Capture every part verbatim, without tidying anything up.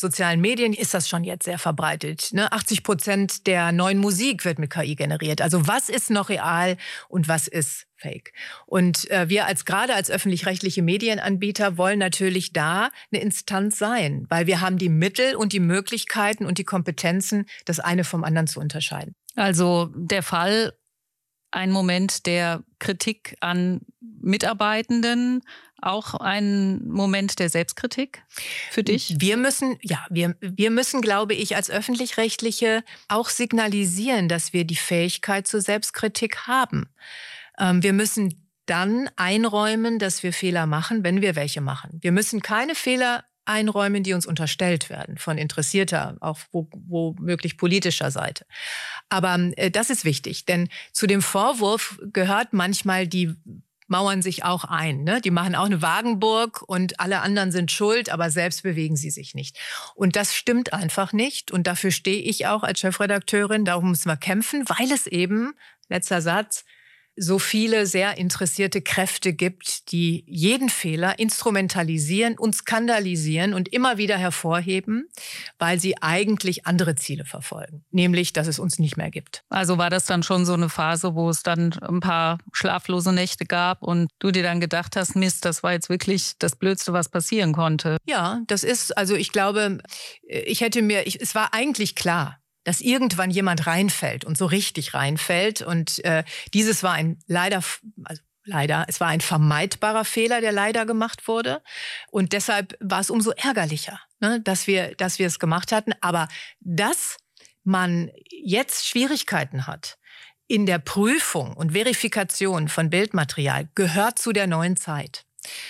sozialen Medien ist das schon jetzt sehr verbreitet. Ne? achtzig Prozent der neuen Musik wird mit K I generiert. Also was ist noch real und was ist Fake? Und äh, wir als gerade als öffentlich-rechtliche Medienanbieter wollen natürlich da eine Instanz sein, weil wir haben die Mittel und die Möglichkeiten und die Kompetenzen, das eine vom anderen zu unterscheiden. Also der Fall, ein Moment der Kritik an Mitarbeitenden, auch ein Moment der Selbstkritik für dich? Wir müssen, ja, wir, wir müssen, glaube ich, als Öffentlich-Rechtliche auch signalisieren, dass wir die Fähigkeit zur Selbstkritik haben. Ähm, wir müssen dann einräumen, dass wir Fehler machen, wenn wir welche machen. Wir müssen keine Fehler einräumen, die uns unterstellt werden von interessierter, auch womöglich politischer Seite. Aber äh, das ist wichtig, denn zu dem Vorwurf gehört manchmal, die mauern sich auch ein. Ne? Die machen auch eine Wagenburg und alle anderen sind schuld, aber selbst bewegen sie sich nicht. Und das stimmt einfach nicht. Und dafür stehe ich auch als Chefredakteurin. Darum müssen wir kämpfen, weil es eben, letzter Satz, so viele sehr interessierte Kräfte gibt, die jeden Fehler instrumentalisieren und skandalisieren und immer wieder hervorheben, weil sie eigentlich andere Ziele verfolgen, nämlich, dass es uns nicht mehr gibt. Also war das dann schon so eine Phase, wo es dann ein paar schlaflose Nächte gab und du dir dann gedacht hast, Mist, das war jetzt wirklich das Blödste, was passieren konnte? Ja, das ist, also ich glaube, ich hätte mir, ich, es war eigentlich klar, dass irgendwann jemand reinfällt und so richtig reinfällt. Und äh, dieses war ein leider, also leider, es war ein vermeidbarer Fehler, der leider gemacht wurde. Und deshalb war es umso ärgerlicher, ne, dass wir, dass wir es gemacht hatten. Aber dass man jetzt Schwierigkeiten hat in der Prüfung und Verifikation von Bildmaterial, gehört zu der neuen Zeit.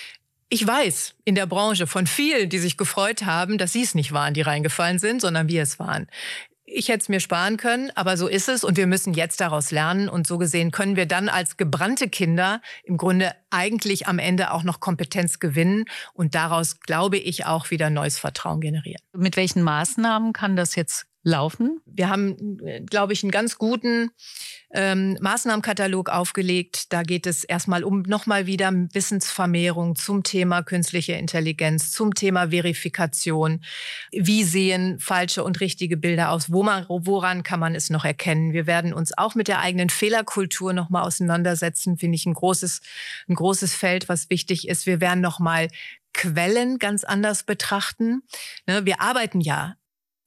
Ich weiß in der Branche von vielen, die sich gefreut haben, dass sie es nicht waren, die reingefallen sind, sondern wir es waren. Ich hätte es mir sparen können, aber so ist es und wir müssen jetzt daraus lernen. Und so gesehen können wir dann als gebrannte Kinder im Grunde eigentlich am Ende auch noch Kompetenz gewinnen und daraus, glaube ich, auch wieder neues Vertrauen generieren. Mit welchen Maßnahmen kann das jetzt laufen? Wir haben, glaube ich, einen ganz guten ähm, Maßnahmenkatalog aufgelegt. Da geht es erstmal um nochmal wieder Wissensvermehrung zum Thema künstliche Intelligenz, zum Thema Verifikation. Wie sehen falsche und richtige Bilder aus? Wo man, woran kann man es noch erkennen? Wir werden uns auch mit der eigenen Fehlerkultur nochmal auseinandersetzen. Finde ich ein großes, ein großes Feld, was wichtig ist. Wir werden nochmal Quellen ganz anders betrachten. Ne, wir arbeiten ja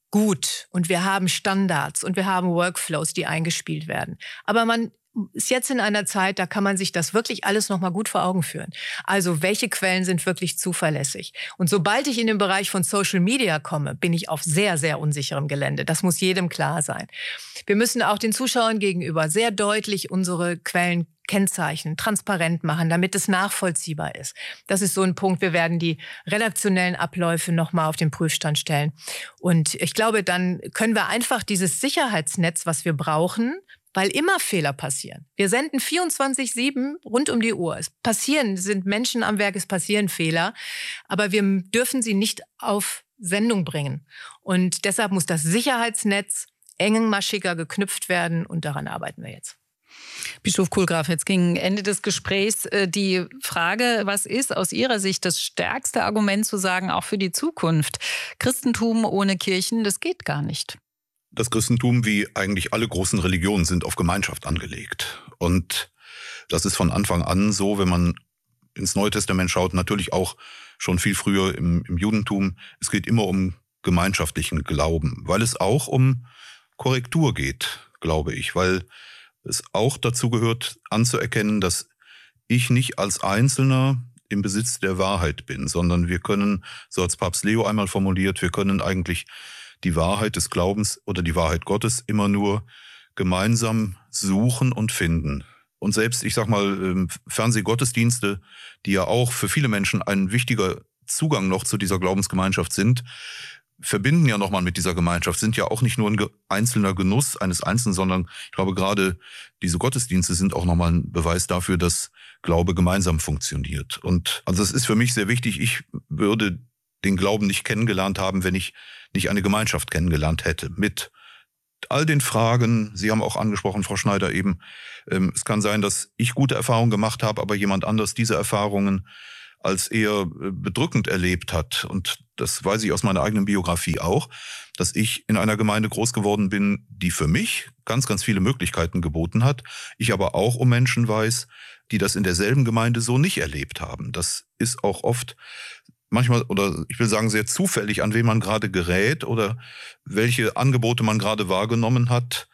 gut und wir haben Standards und wir haben Workflows, die eingespielt werden. Aber man ist jetzt in einer Zeit, da kann man sich das wirklich alles noch mal gut vor Augen führen. Also welche Quellen sind wirklich zuverlässig? Und sobald ich in den Bereich von Social Media komme, bin ich auf sehr, sehr unsicherem Gelände. Das muss jedem klar sein. Wir müssen auch den Zuschauern gegenüber sehr deutlich unsere Quellen kennzeichnen, transparent machen, damit es nachvollziehbar ist. Das ist so ein Punkt. Wir werden die redaktionellen Abläufe noch mal auf den Prüfstand stellen. Und ich glaube, dann können wir einfach dieses Sicherheitsnetz, was wir brauchen, weil immer Fehler passieren. Wir senden vierundzwanzig sieben rund um die Uhr. Es passieren, es sind Menschen am Werk, es passieren Fehler, aber wir dürfen sie nicht auf Sendung bringen. Und deshalb muss das Sicherheitsnetz engmaschiger geknüpft werden und daran arbeiten wir jetzt. Bischof Kuhlgraf, jetzt gegen Ende des Gesprächs äh, die Frage, was ist aus Ihrer Sicht das stärkste Argument zu sagen, auch für die Zukunft? Christentum ohne Kirchen, das geht gar nicht. Das Christentum, wie eigentlich alle großen Religionen, sind auf Gemeinschaft angelegt. Und das ist von Anfang an so, wenn man ins Neue Testament schaut, natürlich auch schon viel früher im, im Judentum. Es geht immer um gemeinschaftlichen Glauben, weil es auch um Korrektur geht, glaube ich, weil es auch dazu gehört, anzuerkennen, dass ich nicht als Einzelner im Besitz der Wahrheit bin, sondern wir können, so hat es Papst Leo einmal formuliert, wir können eigentlich die Wahrheit des Glaubens oder die Wahrheit Gottes immer nur gemeinsam suchen und finden. Und selbst, ich sag mal, Fernsehgottesdienste, die ja auch für viele Menschen ein wichtiger Zugang noch zu dieser Glaubensgemeinschaft sind, verbinden ja nochmal mit dieser Gemeinschaft, sind ja auch nicht nur ein einzelner Genuss eines Einzelnen, sondern ich glaube, gerade diese Gottesdienste sind auch nochmal ein Beweis dafür, dass Glaube gemeinsam funktioniert. Und also das ist für mich sehr wichtig. Ich würde den Glauben nicht kennengelernt haben, wenn ich nicht eine Gemeinschaft kennengelernt hätte. Mit all den Fragen, Sie haben auch angesprochen, Frau Schneider eben, es kann sein, dass ich gute Erfahrungen gemacht habe, aber jemand anders diese Erfahrungen als eher bedrückend erlebt hat. Und das weiß ich aus meiner eigenen Biografie auch, dass ich in einer Gemeinde groß geworden bin, die für mich ganz, ganz viele Möglichkeiten geboten hat. Ich aber auch um Menschen weiß, die das in derselben Gemeinde so nicht erlebt haben. Das ist auch oft manchmal, oder ich will sagen sehr zufällig, an wen man gerade gerät oder welche Angebote man gerade wahrgenommen hat.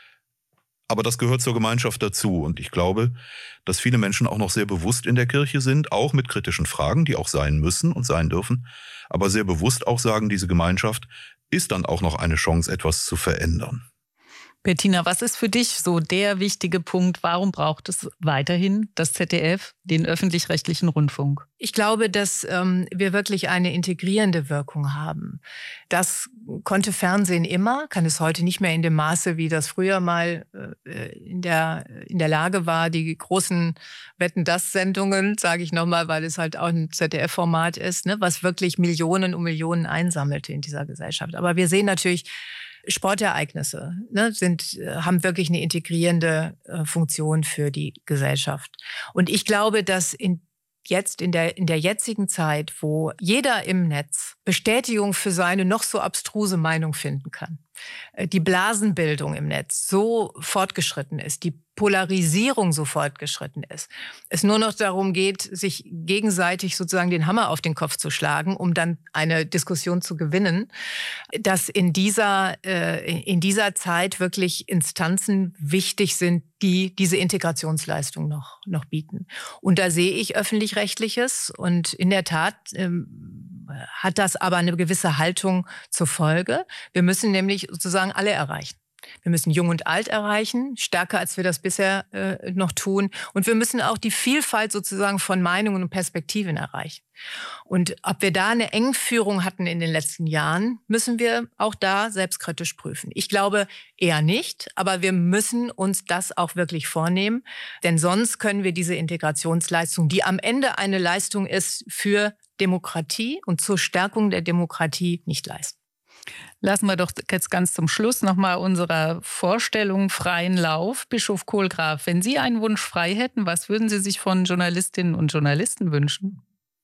Aber das gehört zur Gemeinschaft dazu. Und ich glaube, dass viele Menschen auch noch sehr bewusst in der Kirche sind, auch mit kritischen Fragen, die auch sein müssen und sein dürfen, aber sehr bewusst auch sagen, diese Gemeinschaft ist dann auch noch eine Chance, etwas zu verändern. Bettina, was ist für dich so der wichtige Punkt? Warum braucht es weiterhin das Z D F, den öffentlich-rechtlichen Rundfunk? Ich glaube, dass ähm, wir wirklich eine integrierende Wirkung haben. Das konnte Fernsehen immer, kann es heute nicht mehr in dem Maße, wie das früher mal äh, in der, in der Lage war. Die großen Wetten-dass-Sendungen, sage ich nochmal, weil es halt auch ein Z D F-Format ist, ne, was wirklich Millionen um Millionen einsammelte in dieser Gesellschaft. Aber wir sehen natürlich, Sportereignisse ne, sind, haben wirklich eine integrierende äh, Funktion für die Gesellschaft. Und ich glaube, dass in jetzt in der, in der jetzigen Zeit, wo jeder im Netz Bestätigung für seine noch so abstruse Meinung finden kann, die Blasenbildung im Netz so fortgeschritten ist, die Polarisierung so fortgeschritten ist, es nur noch darum geht, sich gegenseitig sozusagen den Hammer auf den Kopf zu schlagen, um dann eine Diskussion zu gewinnen, dass in dieser, äh, in dieser Zeit wirklich Instanzen wichtig sind, die diese Integrationsleistung noch, noch bieten. Und da sehe ich Öffentlich-Rechtliches und in der Tat ähm, hat das aber eine gewisse Haltung zur Folge. Wir müssen nämlich sozusagen alle erreichen. Wir müssen Jung und Alt erreichen, stärker als wir das bisher äh, noch tun. Und wir müssen auch die Vielfalt sozusagen von Meinungen und Perspektiven erreichen. Und ob wir da eine Engführung hatten in den letzten Jahren, müssen wir auch da selbstkritisch prüfen. Ich glaube eher nicht, aber wir müssen uns das auch wirklich vornehmen. Denn sonst können wir diese Integrationsleistung, die am Ende eine Leistung ist für Demokratie und zur Stärkung der Demokratie, nicht leisten. Lassen wir doch jetzt ganz zum Schluss nochmal unserer Vorstellung freien Lauf. Bischof Kohlgraf, wenn Sie einen Wunsch frei hätten, was würden Sie sich von Journalistinnen und Journalisten wünschen?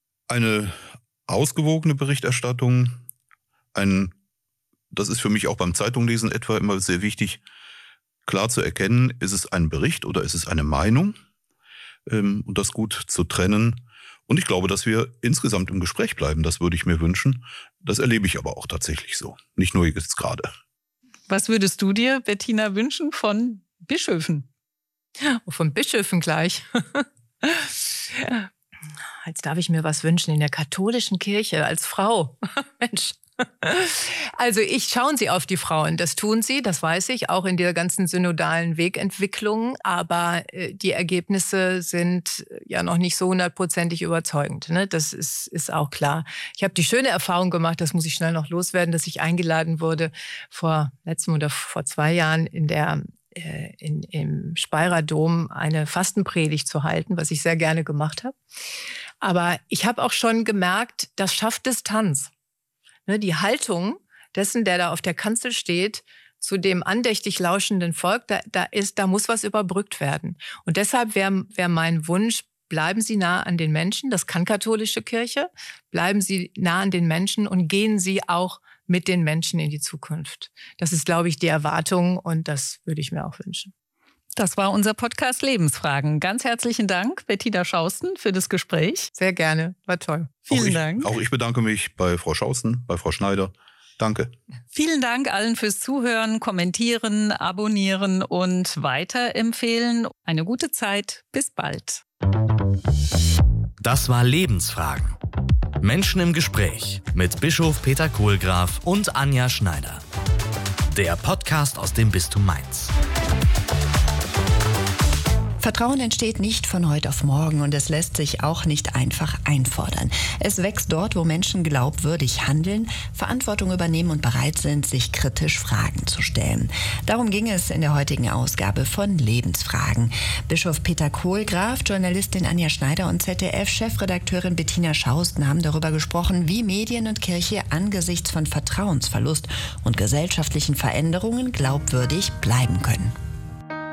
Eine ausgewogene Berichterstattung. Ein, das ist für mich auch beim Zeitunglesen etwa immer sehr wichtig, klar zu erkennen, ist es ein Bericht oder ist es eine Meinung? Ähm, und das gut zu trennen. Und ich glaube, dass wir insgesamt im Gespräch bleiben. Das würde ich mir wünschen. Das erlebe ich aber auch tatsächlich so. Nicht nur jetzt gerade. Was würdest du dir, Bettina, wünschen von Bischöfen? Oh, von Bischöfen gleich. Jetzt darf ich mir was wünschen in der katholischen Kirche als Frau. Mensch. Also ich schauen Sie auf die Frauen, das tun sie, das weiß ich, auch in der ganzen synodalen Wegentwicklung, aber äh, die Ergebnisse sind ja noch nicht so hundertprozentig überzeugend, ne? Das ist, ist auch klar. Ich habe die schöne Erfahrung gemacht, das muss ich schnell noch loswerden, dass ich eingeladen wurde vor letztem oder vor zwei Jahren in der äh, in, im Speyerer Dom eine Fastenpredigt zu halten, was ich sehr gerne gemacht habe. Aber ich habe auch schon gemerkt, das schafft Distanz. Die Haltung dessen, der da auf der Kanzel steht, zu dem andächtig lauschenden Volk, da, da, ist, da muss was überbrückt werden. Und deshalb wäre wär mein Wunsch, bleiben Sie nah an den Menschen, das kann katholische Kirche, bleiben Sie nah an den Menschen und gehen Sie auch mit den Menschen in die Zukunft. Das ist, glaube ich, die Erwartung und das würde ich mir auch wünschen. Das war unser Podcast Lebensfragen. Ganz herzlichen Dank, Bettina Schausten, für das Gespräch. Sehr gerne, war toll. Vielen auch ich, Dank. Auch ich bedanke mich bei Frau Schausten, bei Frau Schneider. Danke. Vielen Dank allen fürs Zuhören, Kommentieren, Abonnieren und weiterempfehlen. Eine gute Zeit. Bis bald. Das war Lebensfragen. Menschen im Gespräch mit Bischof Peter Kohlgraf und Anja Schneider. Der Podcast aus dem Bistum Mainz. Vertrauen entsteht nicht von heute auf morgen und es lässt sich auch nicht einfach einfordern. Es wächst dort, wo Menschen glaubwürdig handeln, Verantwortung übernehmen und bereit sind, sich kritisch Fragen zu stellen. Darum ging es in der heutigen Ausgabe von Lebensfragen. Bischof Peter Kohlgraf, Journalistin Anja Schneider und Z D F-Chefredakteurin Bettina Schausten haben darüber gesprochen, wie Medien und Kirche angesichts von Vertrauensverlust und gesellschaftlichen Veränderungen glaubwürdig bleiben können.